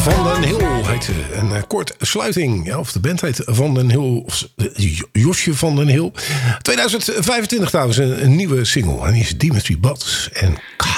Van den Hill heet ze. Een kort sluiting. Ja, of de band heet Van den Hill. Of Josje van den Hill. 2025 trouwens een nieuwe single. En die is Dimitri Bats en